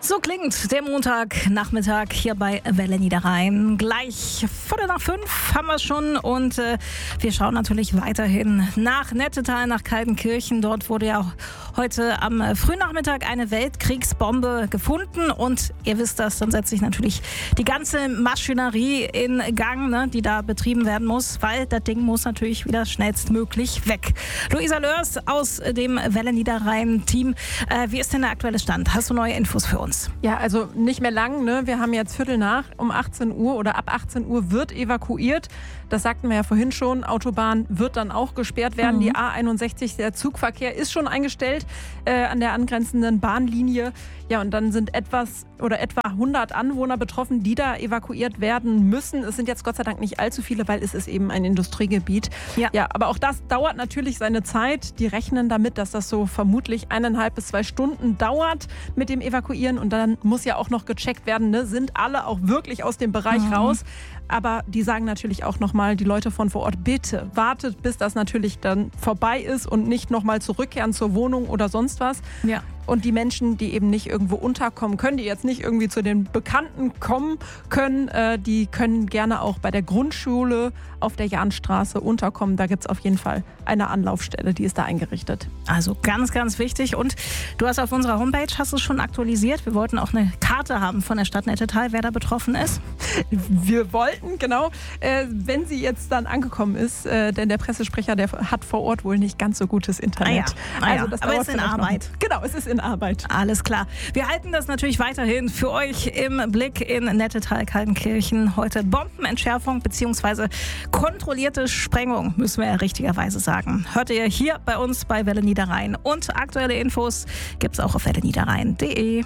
So klingt der Montagnachmittag hier bei Welle Niederrhein. Gleich 4:45 haben wir es schon und wir schauen natürlich weiterhin nach Nettetal, nach Kaltenkirchen. Dort wurde ja heute am frühen Nachmittag eine Weltkriegsbombe gefunden und ihr wisst das, dann setzt sich natürlich die ganze Maschinerie in Gang, ne, die da betrieben werden muss, weil das Ding muss natürlich wieder schnellstmöglich weg. Luisa Lörs aus dem Welle Niederrhein-Team. Wie ist denn der aktuelle Stand? Hast du neue Infos für uns? Ja, also nicht mehr lang, ne? Wir haben jetzt 7:15 um 18 Uhr oder ab 18 Uhr wird evakuiert. Das sagten wir ja vorhin schon. Autobahn wird dann auch gesperrt werden. Die A61, der Zugverkehr ist schon eingestellt an der angrenzenden Bahnlinie. Ja, und dann sind etwa 100 Anwohner betroffen, die da evakuiert werden müssen. Es sind jetzt Gott sei Dank nicht allzu viele, weil es ist eben ein Industriegebiet. Ja, aber auch das dauert natürlich seine Zeit. Die rechnen damit, dass das so vermutlich 1,5 bis 2 Stunden dauert mit dem Evakuieren. Und dann muss ja auch noch gecheckt werden, ne? Sind alle auch wirklich aus dem Bereich raus? Aber die sagen natürlich auch nochmal, die Leute von vor Ort, bitte wartet, bis das natürlich dann vorbei ist und nicht nochmal zurückkehren zur Wohnung oder sonst was. Ja. Und die Menschen, die eben nicht irgendwo unterkommen können, die jetzt nicht irgendwie zu den Bekannten kommen können, die können gerne auch bei der Grundschule auf der Jahnstraße unterkommen. Da gibt es auf jeden Fall eine Anlaufstelle, die ist da eingerichtet. Also ganz, ganz wichtig. Und du hast auf unserer Homepage, hast du es schon aktualisiert, wir wollten auch eine Karte haben von der Stadt Nettetal, wer da betroffen ist. Wir wollten, genau, wenn sie jetzt dann angekommen ist, denn der Pressesprecher, der hat vor Ort wohl nicht ganz so gutes Internet. Also das aber es ist in Arbeit. Genau, es ist in Arbeit. Alles klar. Wir halten das natürlich weiterhin für euch im Blick in Nettetal, Kaltenkirchen. Heute Bombenentschärfung bzw. kontrollierte Sprengung, müssen wir ja richtigerweise sagen. Hört ihr hier bei uns bei Welle Niederrhein. Und aktuelle Infos gibt's auch auf welleniederrhein.de.